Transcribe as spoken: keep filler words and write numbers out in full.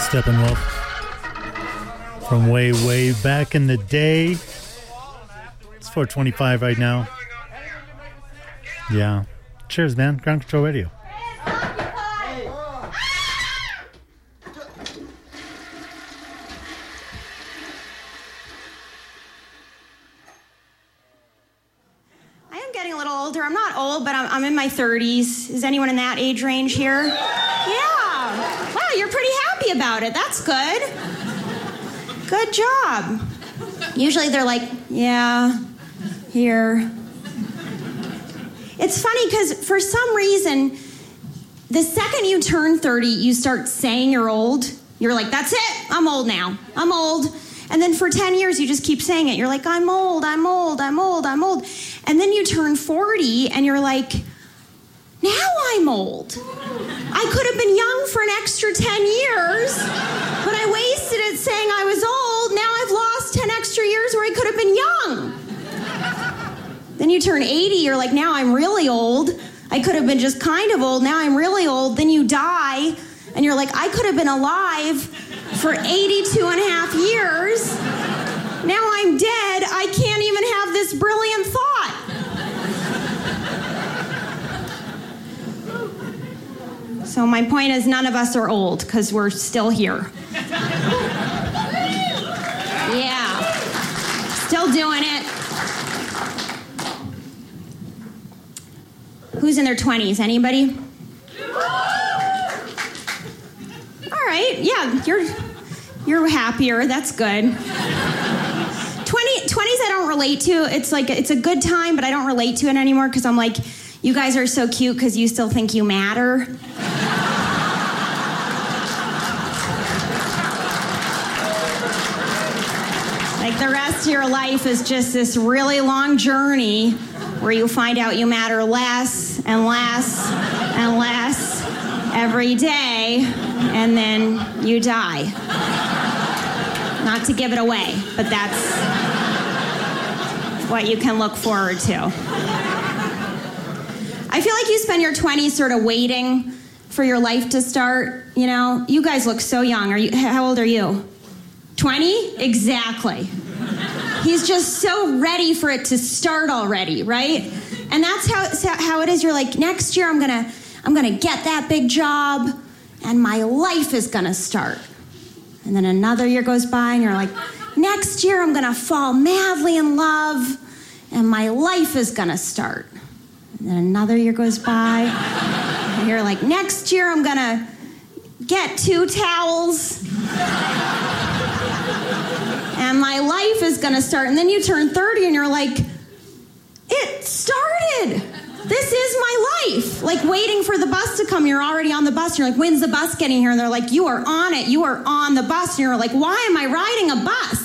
Steppenwolf from way, way back in the day. It's four twenty-five right now. Yeah. Cheers, man. Ground Control Radio. I'm not old, but I'm, I'm in my thirties. Is anyone in that age range here? Yeah. Wow, you're pretty happy about it. That's good. Good job. Usually they're like, yeah, here. It's funny because for some reason, the second you turn thirty, you start saying you're old. You're like, that's it. I'm old now. I'm old. And then for ten years, you just keep saying it. You're like, I'm old, I'm old, I'm old, I'm old. And then you turn forty, and you're like, now I'm old. I could have been young for an extra ten years, but I wasted it saying I was old. Now I've lost ten extra years where I could have been young. Then you turn eighty, you're like, now I'm really old. I could have been just kind of old. Now I'm really old. Then you die, and you're like, I could have been alive for eighty-two and a half years. Now I'm dead. I can't even have this brilliant thought. So my point is none of us are old because we're still here. Yeah. Still doing it. Who's in their twenties? Anybody? All right, yeah, you're you're happier. That's good. twenty, twenties I don't relate to. It's like, it's a good time, but I don't relate to it anymore because I'm like, you guys are so cute because you still think you matter. Like the rest of your life is just this really long journey where you find out you matter less and less and less every day, and then you die. Not to give it away, but that's what you can look forward to. I feel like you spend your twenties sort of waiting for your life to start, you know? You guys look so young. Are you? How old are you? twenty? Exactly. He's just so ready for it to start already, right? And that's how how it is. You're like, next year I'm gonna I'm gonna get that big job, and my life is gonna start. And then another year goes by, and you're like, next year I'm gonna fall madly in love, and my life is gonna start. And then another year goes by, and you're like, next year I'm gonna get two towels, and my life is gonna start. And then you turn thirty, and you're like, it started. This is my life. Like waiting for the bus to come, you're already on the bus. You're like, when's the bus getting here? And they're like, you are on it. You are on the bus. And you're like, why am I riding a bus?